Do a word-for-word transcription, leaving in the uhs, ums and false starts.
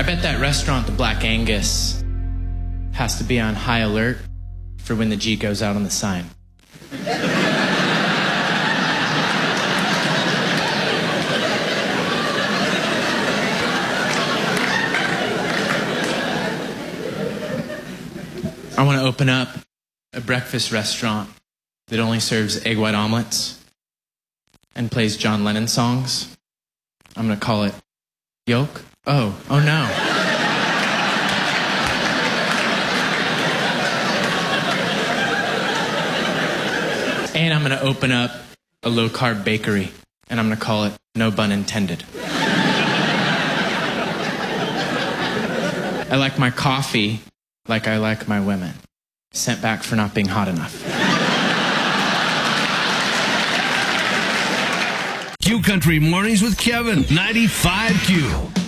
I bet that restaurant, the Black Angus, has to be on high alert for when the G goes out on the sign. I want to open up a breakfast restaurant that only serves egg white omelets and plays John Lennon songs. I'm going to call it Yolk. Oh, oh no. And I'm going to open up a low-carb bakery, and I'm going to call it No Bun Intended. I like my coffee like I like my women. Sent back for not being hot enough. Q Country Mornings with Kevin, ninety-five Q.